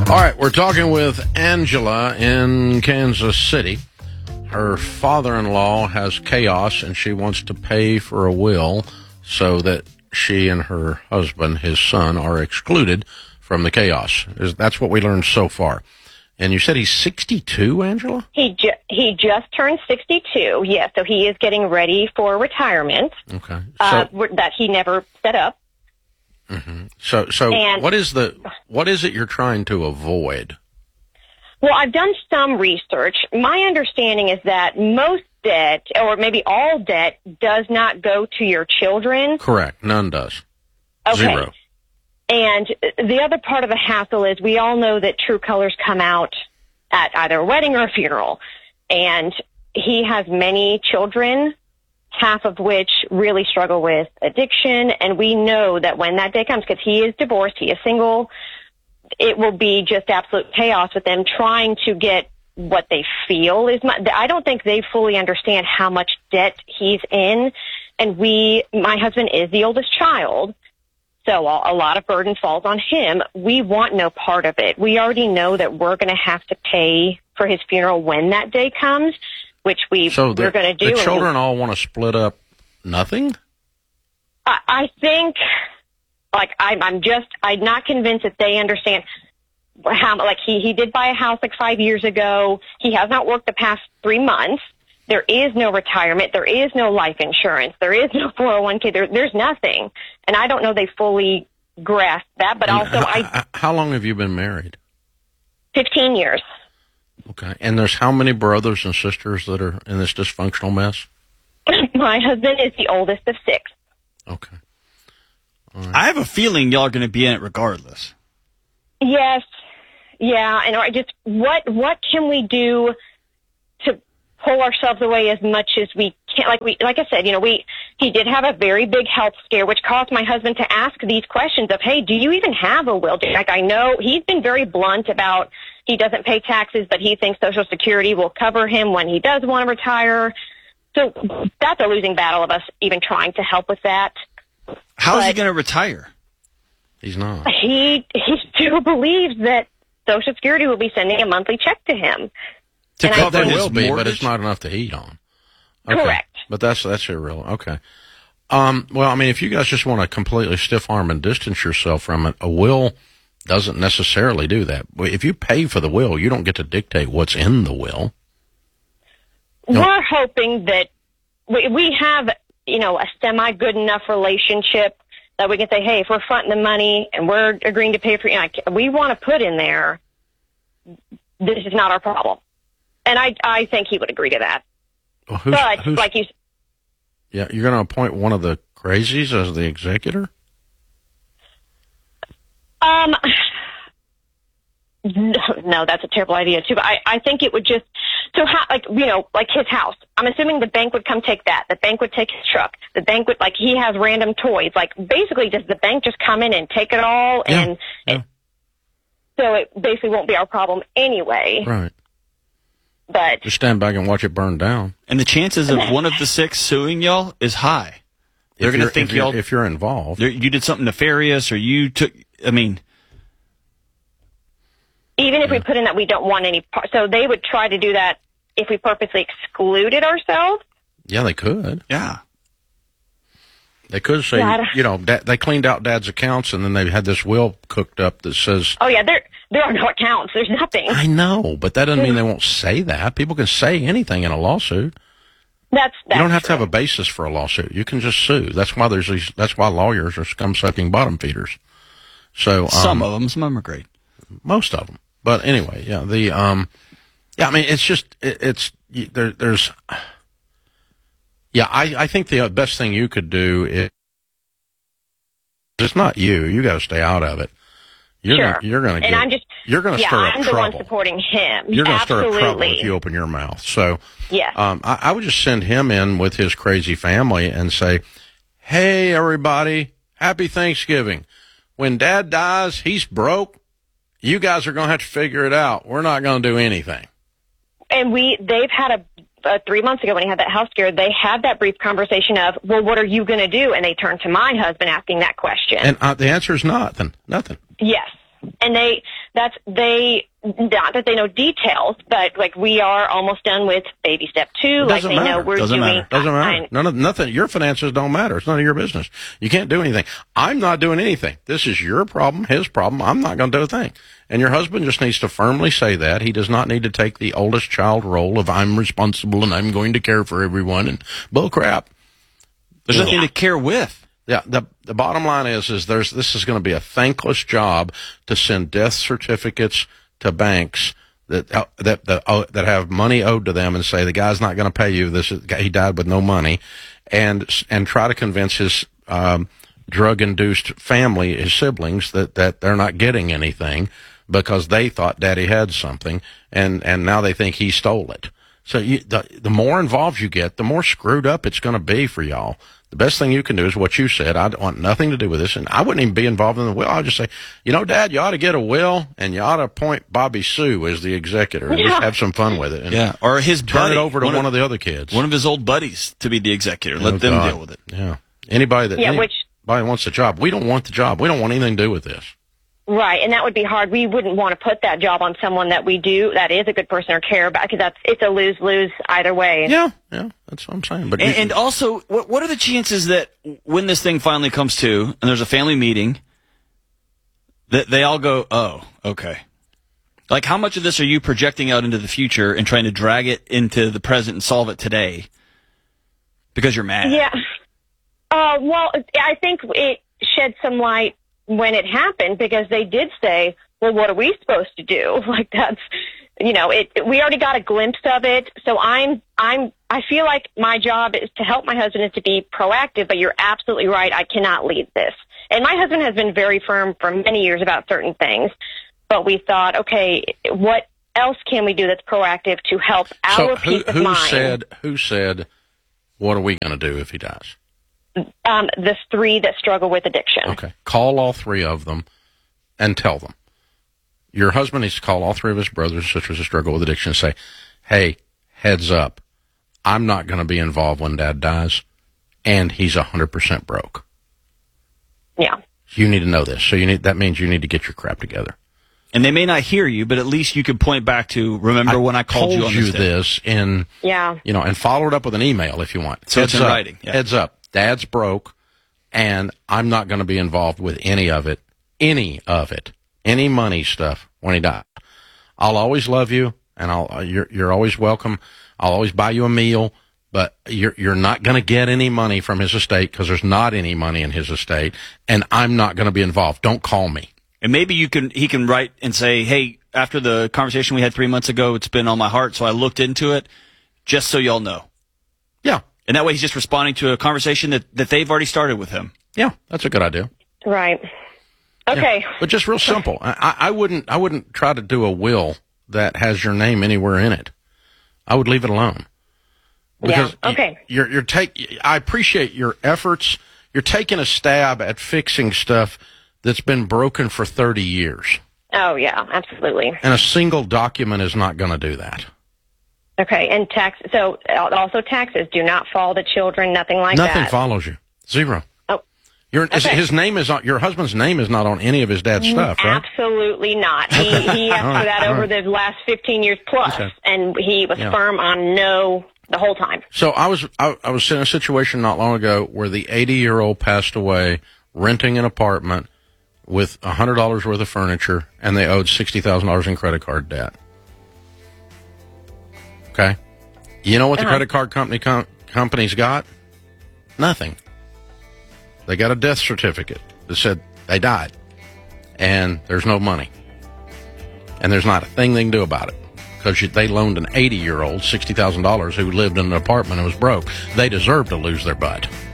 All right, we're talking with Angela in Kansas City. Her father-in-law has chaos, and she wants to pay for a will so that she and her husband, his son, are excluded from the chaos. That's what we learned so far. And you said he's 62, Angela? He just turned 62, yes, so he is getting ready for retirement. Okay. That he never set up. Mm-hmm. So what is it you're trying to avoid? Well, I've done some research. My understanding is that most debt, or maybe all debt, does not go to your children. Correct. None does. Okay. Zero. And the other part of the hassle is we all know that true colors come out at either a wedding or a funeral. And he has many children, half of which really struggle with addiction. And we know that when that day comes, because he is divorced, he is single, it will be just absolute chaos with them trying to get what they feel is I don't think they fully understand how much debt he's in. And my husband is the oldest child, so a lot of burden falls on him. We want no part of it. We already know that we're going to have to pay for his funeral when that day comes, which we're going to do. The children all want to split up nothing? I think, I'm not convinced that they understand how, he did buy a house 5 years ago. He has not worked the past 3 months. There is no retirement. There is no life insurance. There is no 401k. There's nothing. And I don't know they fully grasp that, but how long have you been married? 15 years. Okay. And there's how many brothers and sisters that are in this dysfunctional mess? My husband is the oldest of 6. Okay. Right. I have a feeling y'all are going to be in it regardless. Yes. Yeah. And what can we do to pull ourselves away as much as we can? Like I said, he did have a very big health scare, which caused my husband to ask these questions of, hey, do you even have a will? I know he's been very blunt about he doesn't pay taxes, but he thinks Social Security will cover him when he does want to retire. So that's a losing battle of us even trying to help with that. How is he going to retire? He's not. He still believes that Social Security will be sending a monthly check to him. To cover his mortgage? But it's not enough to heat on. Okay. Correct. But that's irrelevant. Okay. Well, if you guys just want to completely stiff arm and distance yourself from it, a will doesn't necessarily do that. If you pay for the will, you don't get to dictate what's in the will. We're hoping that we have, a semi-good enough relationship that we can say, hey, if we're fronting the money and we're agreeing to pay for we want to put in there, this is not our problem. And I think he would agree to that. Well, yeah, you're going to appoint one of the crazies as the executor? No, that's a terrible idea too. But I think it would just, his house. I'm assuming the bank would come take that. The bank would take his truck. The bank would, he has random toys. Basically, does the bank just come in and take it all? Yeah. So it basically won't be our problem anyway. Right. But just stand back and watch it burn down. And the chances of one of the 6 suing y'all is high. They're going to think y'all, if you're involved, you did something nefarious, or you took. Even if we put in that we don't want any part, so they would try to do that if we purposely excluded ourselves. Yeah, they could. Yeah. They could say, they cleaned out Dad's accounts, and then they had this will cooked up that says... Oh, yeah, there are no accounts. There's nothing. I know, but that doesn't mean they won't say that. People can say anything in a lawsuit. That's you don't have true. to have a basis for a lawsuit. You can just sue. That's why that's why lawyers are scum-sucking bottom feeders. So some of them are great. Most of them. But anyway, yeah, it's just, there's, I think the best thing you could do is, it's not you. You got to stay out of it. You're going to stir up trouble. I'm the one supporting him. You're going to stir up trouble if you open your mouth. So, yeah. I would just send him in with his crazy family and say, hey, everybody, happy Thanksgiving. When Dad dies, he's broke. You guys are going to have to figure it out. We're not going to do anything. And they've had 3 months ago when he had that house scare, they had that brief conversation of, well, what are you going to do? And they turned to my husband asking that question. And the answer is nothing. Nothing. Yes. And they not that they know details, but like we are almost done with baby step 2. Like they know we're Doesn't doing. matter. Doesn't matter. Nothing. Your finances don't matter. It's none of your business. You can't do anything. I'm not doing anything. This is your problem, his problem. I'm not going to do a thing. And your husband just needs to firmly say that. He does not need to take the oldest child role of I'm responsible and I'm going to care for everyone and bull crap. There's nothing to care with. Yeah, the bottom line is this is going to be a thankless job to send death certificates to banks that have money owed to them and say the guy's not going to pay you. He died with no money, and try to convince his drug-induced family, his siblings, that they're not getting anything because they thought Daddy had something, and now they think he stole it. So the more involved you get, the more screwed up it's going to be for y'all. The best thing you can do is what you said. I want nothing to do with this, and I wouldn't even be involved in the will. I'll just say, Dad, you ought to get a will, and you ought to appoint Bobby Sue as the executor and just have some fun with it. And or his turn buddy, it over to one of the other kids. One of his old buddies to be the executor. Let them deal with it. Yeah. Anybody wants the job. We don't want the job. We don't want anything to do with this. Right, and that would be hard. We wouldn't want to put that job on someone that is a good person or care about, because it's a lose-lose either way. Yeah, that's what I'm saying. But and also, what are the chances that when this thing finally comes to, and there's a family meeting, that they all go, oh, okay. Like, how much of this are you projecting out into the future and trying to drag it into the present and solve it today because you're mad? Yeah. Well, I think it shed some light when it happened, because they did say, well, what are we supposed to do? Like, that's, we already got a glimpse of it. So I feel like my job is to help my husband, is to be proactive, but you're absolutely right. I cannot lead this. And my husband has been very firm for many years about certain things, but we thought, okay, what else can we do that's proactive to help our peace of mind? Who said, what are we going to do if he dies? The 3 that struggle with addiction. Okay. Call all 3 of them and tell them. Your husband needs to call all 3 of his brothers and sisters who struggle with addiction and say, hey, heads up, I'm not going to be involved when Dad dies, and he's 100% broke. Yeah. You need to know this. So that means you need to get your crap together. And they may not hear you, but at least you can point back to, remember when I called you on this and follow it up with an email if you want. So it's in writing. Yeah. Heads up. Dad's broke, and I'm not going to be involved with any of it, any money stuff when he dies. I'll always love you, and you're always welcome. I'll always buy you a meal, but you're not going to get any money from his estate because there's not any money in his estate, and I'm not going to be involved. Don't call me. And maybe he can write and say, hey, after the conversation we had 3 months ago, it's been on my heart, so I looked into it, just so y'all know. Yeah. And that way he's just responding to a conversation that they've already started with him. Yeah, that's a good idea. Right. Okay. Yeah, but just real simple. I wouldn't try to do a will that has your name anywhere in it. I would leave it alone. Because I appreciate your efforts. You're taking a stab at fixing stuff that's been broken for 30 years. Oh, yeah, absolutely. And a single document is not going to do that. Okay, and taxes do not fall to children, nothing like that. Nothing follows you. Zero. Oh, okay. His name is on, your husband's name is not on any of his dad's stuff, right? Absolutely not. He asked for that over the last 15 years plus, and he was firm on no the whole time. So I was in a situation not long ago where the 80-year-old passed away renting an apartment with $100 worth of furniture, and they owed $60,000 in credit card debt. Okay, you know what the credit card company's got? Nothing. They got a death certificate that said they died, and there's no money, and there's not a thing they can do about it because they loaned an 80-year-old $60,000 who lived in an apartment and was broke. They deserve to lose their butt.